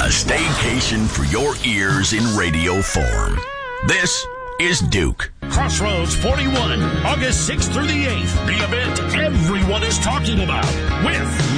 A staycation for your ears in radio form. This is Duke. Crossroads 41, August 6th through the 8th. The event everyone is talking about with